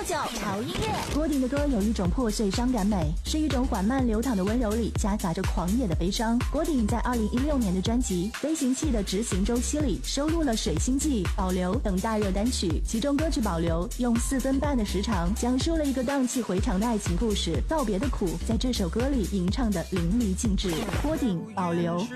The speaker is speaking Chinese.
999潮音乐。 郭顶的歌有一种破碎伤感美，是一种缓慢流淌的温柔里夹杂着狂野的悲伤。郭顶在2016年的专辑《飞行器的执行周期》里收录了《水星记》、《保留》等大热单曲，其中歌曲《保留》用4分半的时长讲述了一个荡气回肠的爱情故事，告别的苦在这首歌里吟唱的淋漓尽致。郭顶《保留》。